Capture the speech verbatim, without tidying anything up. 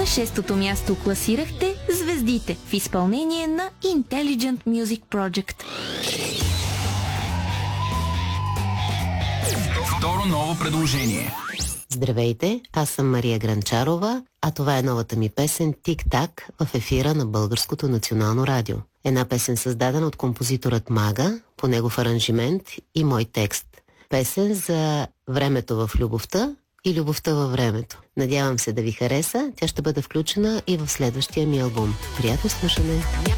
шестото място класирахте Звездите в изпълнение на Intelligent Music Project. Второ ново предложение. Здравейте, аз съм Мария Гранчарова, а това е новата ми песен «Тик-так» в ефира на Българското национално радио. Една песен, създадена от композиторът Мага, по негов аранжимент и мой текст. Песен за времето в любовта и любовта във времето. Надявам се да ви хареса, тя ще бъде включена и в следващия ми албум. Приятно слушане!